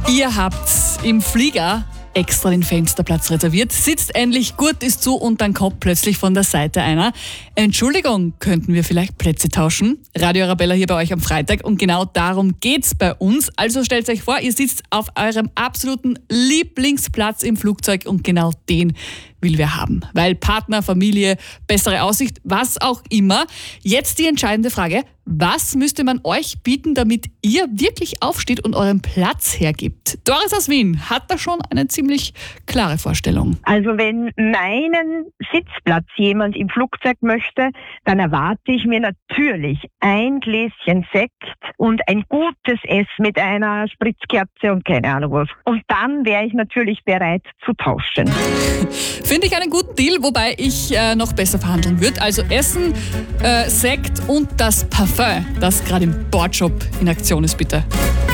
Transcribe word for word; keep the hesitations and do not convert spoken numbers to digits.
Ihr habt im Flieger extra den Fensterplatz reserviert, sitzt endlich, Gurt ist zu und dann kommt plötzlich von der Seite einer: Entschuldigung, könnten wir vielleicht Plätze tauschen? Radio Arabella hier bei euch am Freitag und genau darum geht's bei uns. Also stellt euch vor, ihr sitzt auf eurem absoluten Lieblingsplatz im Flugzeug und genau den will wir haben. Weil Partner, Familie, bessere Aussicht, was auch immer. Jetzt die entscheidende Frage: Was müsste man euch bieten, damit ihr wirklich aufsteht und euren Platz hergibt? Doris aus Wien hat da schon eine ziemlich klare Vorstellung. Also wenn meinen Sitzplatz jemand im Flugzeug möchte, dann erwarte ich mir natürlich ein Gläschen Sekt und ein gutes Essen mit einer Spritzkerze und keine Ahnung was. Und dann wäre ich natürlich bereit zu tauschen. Finde ich einen guten Deal, wobei ich äh, noch besser verhandeln würde. Also Essen, äh, Sekt und das Parfum, das gerade im Bordshop in Aktion ist, bitte.